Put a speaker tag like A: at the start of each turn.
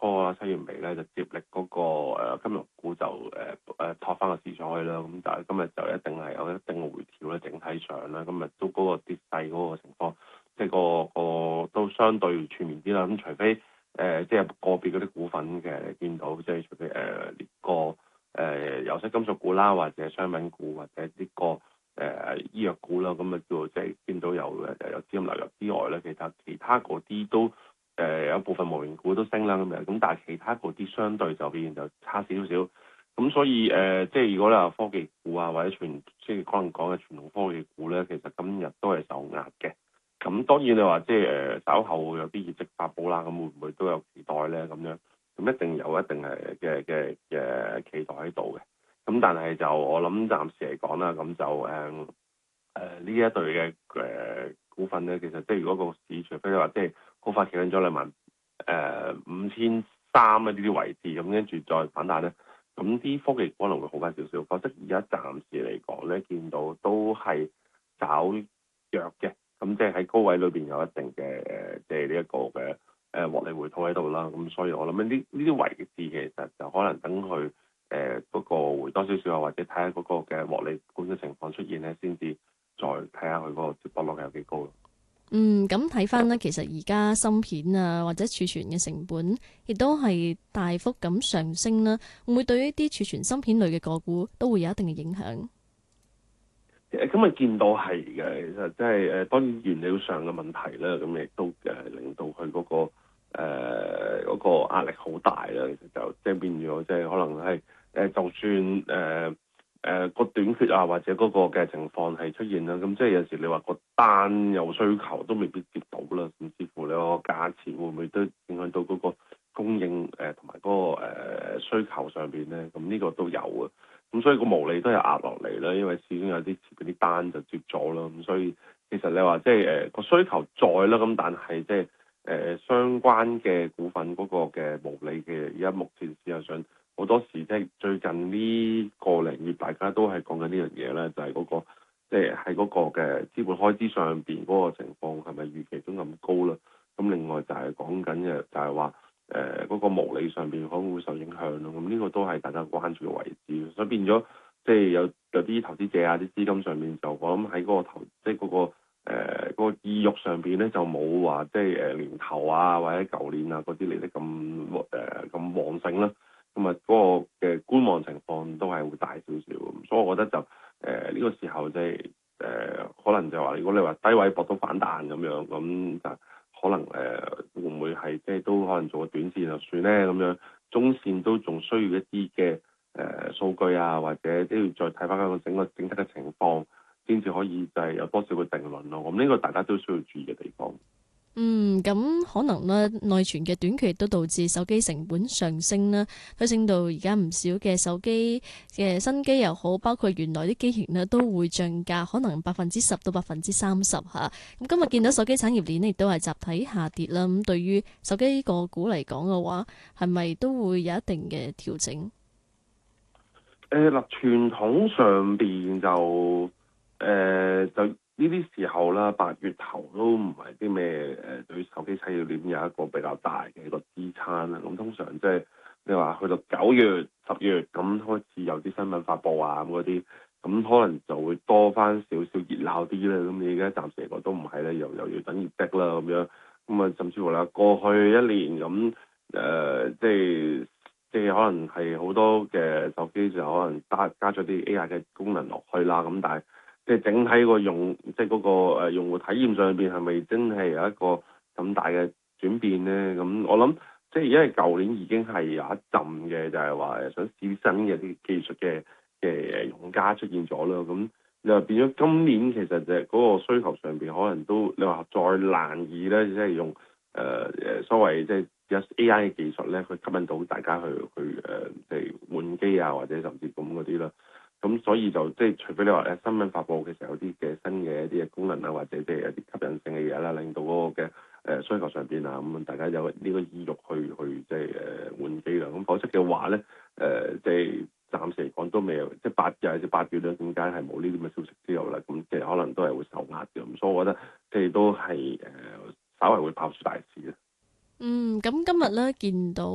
A: 初啦、7月尾咧就接力嗰個金融股就托翻個市場去啦。咁但係今日就一定係有一定嘅回調咧，整體上啦，今日都嗰個跌勢嗰個情況，即係個都相對全面啲啦。咁除非即係個別嗰啲股份嘅你見到，即係除非呢個有色金屬股啦，或者商品股，或者呢個醫藥股啦，咁啊叫即係見到有資金流入之外咧，其他嗰啲都有部分無形股都升啦咁樣，咁但係其他嗰啲相對就表現就差少少。咁所以即係如果你話科技股啊，或者即係可能講嘅傳統科技股咧，其實今日都係受壓嘅。咁當然你話即係稍後有啲業績發布啦，咁會唔會都有期待咧咁樣？咁一定有一定係嘅期待喺度嘅。咁但係就我諗暫時嚟講啦，咁就呢一隊嘅股份咧，其實即係如果個市除非你話即係好快企穩咗25300呢啲位置，咁跟住再反彈咧，咁啲科技股可能會好翻少少。否則而家暫時嚟講咧，見到都係稍弱嘅。咁即係喺高位裏邊有一定嘅即係呢一個嘅獲利回吐喺度啦。咁所以我諗呢啲位置其實就可能等佢嗰個回多少少啊，或者睇下嗰個嘅獲利盤嘅情況出現咧，先至再睇下佢嗰個接駁率有幾高咯。
B: 咁睇翻呢，其實而家芯片啊或者儲存嘅成本，亦都係大幅咁上升啦。會唔會對於啲儲存芯片類嘅個股都會有一定嘅影響？
A: 咁咪見到係嘅，其實即係當然原料上嘅問題啦，咁亦都令到佢嗰個壓力好大啦。其實就即係變咗，即係可能係就算個短缺啊，或者嗰個嘅情況係出現啦，咁即係有時你話個單有需求都未必接到啦，甚至乎你個價錢會唔會都影響到嗰個供應同埋嗰個需求上邊咧？咁呢個都有啊。咁所以個毛利都係壓落嚟啦，因為始終有啲嗰啲單就接咗啦，咁所以其實你話即係個需求在啦，咁但係即係相關嘅股份嗰個嘅毛利嘅，而家目前事實上好多時即係最近呢個零月大家都係講緊呢樣嘢咧，就係嗰個即係喺嗰個嘅資本開支上邊嗰個情況係咪預期中咁高啦？咁另外就係講緊嘅就係話嗰個毛利上邊可能會受影響咯，咁呢個都係大家關注嘅位置，所以變咗即係有啲投資者啊，啲資金上面就我諗喺嗰個即係嗰個意欲上邊咧就冇話即係年頭啊或者舊年啊嗰啲嚟得咁旺盛啦，咁啊嗰個嘅觀望情況都係會大少少，咁所以我覺得就呢個時候即係可能就話如果你話低位搏到反彈咁樣，咁就可能會唔會係即係都可能做個短線就算咧咁樣，中線都仲需要一啲嘅數據啊，或者都要再睇翻個整體嘅情況，先至可以就係有多少個定論咯。咁呢個大家都需要注意嘅地方。
B: 咁可能呢內存嘅短缺亦都導致手機成本上升啦，推升到而家唔少嘅手機嘅新機又好，包括原來啲機型呢都會漲價，可能10%到30%嚇。咁今日見到手機產業鏈亦都係集體下跌啦。咁對於手機個股嚟講嘅話，係咪都會有一定嘅調整？
A: 嗱，傳統上邊就呢啲時候啦，8月頭都唔係啲咩對手機產業鏈有一個比較大嘅一個支撐啦。咁通常即係你話去到9月、10月咁開始有啲新聞發布啊咁嗰啲，咁可能就會多翻少少熱鬧啲啦。咁你而家暫時嚟講都唔係咧，又要等業績啦咁樣。咁啊，甚至乎啦，過去一年咁即係可能係好多嘅手機就可能加咗啲 AI 嘅功能落去啦，咁但係即係整體即係嗰個用戶體驗上邊係咪真係有一個咁大嘅轉變咧？咁我諗即係因為舊年已經係有一陣嘅，就係話想試新嘅啲技術嘅用家出現咗啦，咁你話變咗今年其實就係嗰個需求上邊可能都你話再難以咧，即係用所謂即係有 AI 嘅技術咧，去吸引到大家去即係換機啊，或者甚至咁嗰啲啦。咁所以就即係除非你話新聞發布嘅時候有啲嘅新嘅一啲嘅功能啊，或者即係有啲吸引性嘅嘢啦，令到嗰個嘅需求上邊啊，咁大家有呢個意欲去即係換機啦。咁否則嘅話咧，即係暫時嚟講都未有，即係8月咧，點解係冇呢啲咁嘅消息之後咧？咁其實可能都係會受壓嘅。咁所以我覺得即係都係稍為會跑輸大市嘅。
B: 咁今日咧見到